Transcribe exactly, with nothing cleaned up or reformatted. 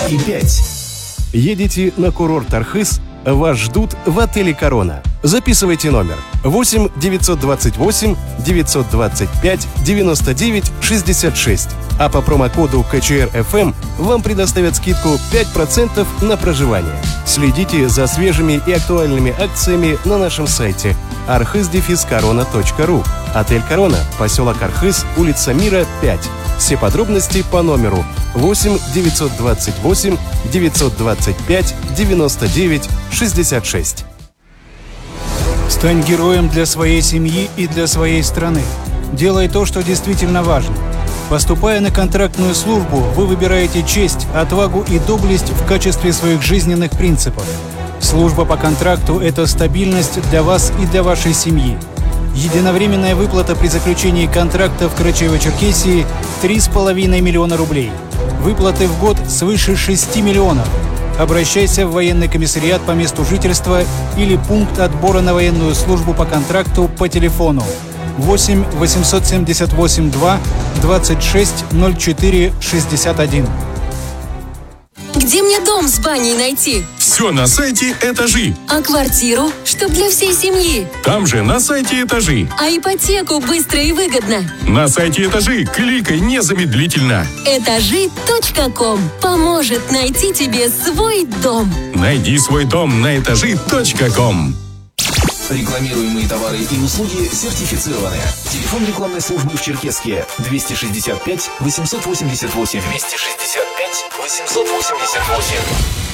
и пять. Едете на курорт Архыз? Вас ждут в отеле «Корона». Записывайте номер восемь девятьсот двадцать восемь девятьсот двадцать пять девяносто девять шестьдесят шесть. А по промокоду ка че эр эф эм вам предоставят скидку пять процентов на проживание. Следите за свежими и актуальными акциями на нашем сайте архыз дефис корона точка ру. Отель «Корона», поселок Архыз, улица Мира, пять. Все подробности по номеру восемь девятьсот двадцать восемь девятьсот двадцать пять девяносто девять шестьдесят шесть. Стань героем для своей семьи и для своей страны. Делай то, что действительно важно. Поступая на контрактную службу, вы выбираете честь, отвагу и доблесть в качестве своих жизненных принципов. Служба по контракту – это стабильность для вас и для вашей семьи. Единовременная выплата при заключении контракта в Карачаево-Черкесии – три с половиной миллиона рублей. Выплаты в год свыше шести миллионов. Обращайся в военный комиссариат по месту жительства или пункт отбора на военную службу по контракту по телефону восемь восемьсот семьдесят восемь два двадцать шесть ноль четыре шестьдесят один. Где мне дом с баней найти? Все на сайте «Этажи». А квартиру, чтоб для всей семьи? Там же на сайте «Этажи». А ипотеку быстро и выгодно? На сайте «Этажи» кликай незамедлительно. этажи точка ком поможет найти тебе свой дом. Найди свой дом на этажи точка ком. Рекламируемые товары и услуги сертифицированы. Телефон рекламной службы в Черкесске двести шестьдесят пять восемьсот восемьдесят восемь. двести шестьдесят пять восемьсот восемьдесят восемь.